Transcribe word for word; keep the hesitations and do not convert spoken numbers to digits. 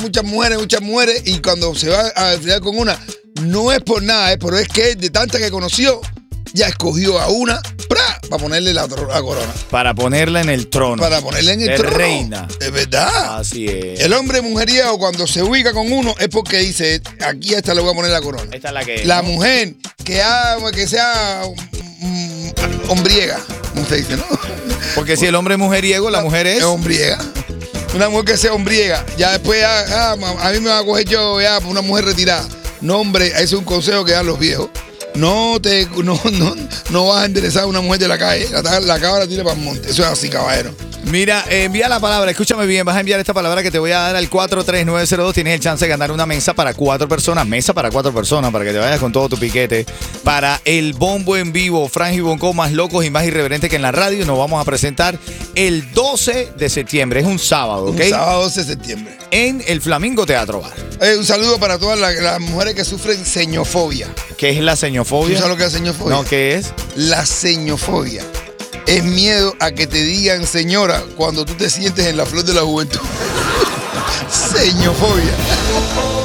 muchas mujeres, muchas mujeres, y cuando se va a enfriar con una, no es por nada, ¿eh? Pero es que de tantas que conoció, ya escogió a una ¡pra! Para ponerle la, la corona. Para ponerla en el trono. Para ponerle en el de trono. reina. Es verdad. Así es. El hombre mujeriego cuando se ubica con uno es porque dice, aquí a esta le voy a poner la corona. Esta es la que... La mujer que, ha, que sea um, hombriega, como usted dice, ¿no? Porque si el hombre es mujeriego, la mujer es... Es hombriega. Una mujer que sea hombriega. Ya después, ya, ah, a mí me va a coger yo ya por una mujer retirada. No, hombre, ese es un consejo que dan los viejos. No te no, no, no vas a enderezar a una mujer de la calle. La, la cabra tira para el monte. Eso es así, caballero. Mira, eh, envía la palabra, escúchame bien, vas a enviar esta palabra que te voy a dar al cuatro tres nueve cero dos. Tienes el chance de ganar una mesa para cuatro personas, mesa para cuatro personas, para que te vayas con todo tu piquete. Para el bombo en vivo, Frank y Bonco, más locos y más irreverentes que en la radio. Nos vamos a presentar el doce de septiembre, es un sábado, ¿ok? Un sábado doce de septiembre. En el Flamingo Teatro Bar. Eh, un saludo para todas las, las mujeres que sufren señofobia. ¿Qué es la ¿Tú señofobia? sabes lo que es la señofobia? No, ¿qué es? La señofobia es miedo a que te digan señora cuando tú te sientes en la flor de la juventud. Señofobia.